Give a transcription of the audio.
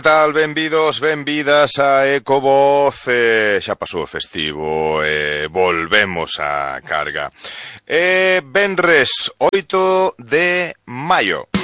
Tal, benvidos, benvidas a Ecovoz. Xa pasou o festivo, volvemos a carga. Venres 8 de maio.